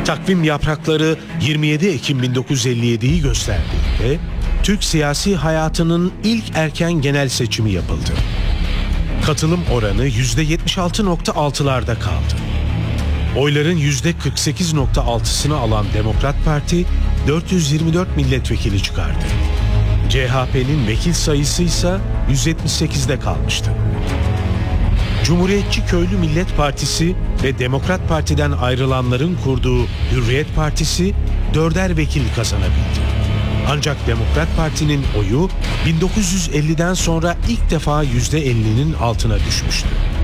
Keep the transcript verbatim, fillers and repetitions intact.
Takvim yaprakları yirmi yedi Ekim bin dokuz yüz elli yediyi gösterdiğinde Türk siyasi hayatının ilk erken genel seçimi yapıldı. Katılım oranı yüzde yetmiş altı nokta altılarda kaldı. Oyların yüzde kırk sekiz nokta altısını alan Demokrat Parti dört yüz yirmi dört milletvekili çıkardı. C H P'nin vekil sayısı ise yüz yetmiş sekizde kalmıştı. Cumhuriyetçi Köylü Millet Partisi ve Demokrat Parti'den ayrılanların kurduğu Hürriyet Partisi dörder vekil kazanabildi. Ancak Demokrat Parti'nin oyu bin dokuz yüz elliden sonra ilk defa yüzde ellinin altına düşmüştü.